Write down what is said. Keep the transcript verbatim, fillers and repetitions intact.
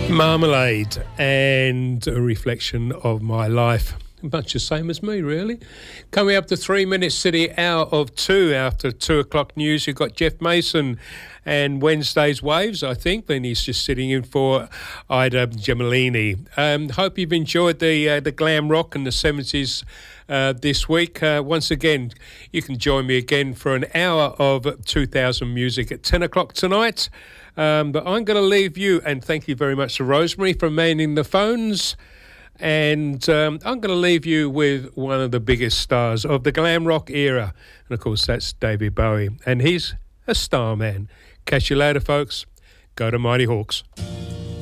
Marmalade, and a reflection of my life. Much the same as me, really. Coming up to three minutes to the hour of two after two o'clock news, you've got Jeff Mason and Wednesday's Waves, I think. Then he's just sitting in for Ida Gemelini. Um, hope you've enjoyed the uh, the glam rock and the seventies uh, this week. Uh, once again, you can join me again for an hour of two thousand music at ten o'clock tonight. Um, but I'm going to leave you, and thank you very much to Rosemary for manning the phones. And um, I'm going to leave you with one of the biggest stars of the glam rock era. And, of course, that's David Bowie. And he's a star man. Catch you later, folks. Go to Mighty Hawks.